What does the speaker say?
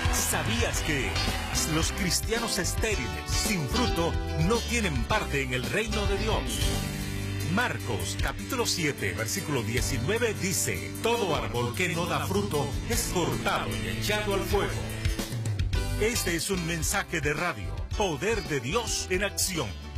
¿Sabías que los cristianos estériles, sin fruto, no tienen parte en el reino de Dios? Marcos, capítulo 7, versículo 19 dice: todo árbol que no da fruto es cortado y echado al fuego. Este es un mensaje de radio, Poder de Dios en acción.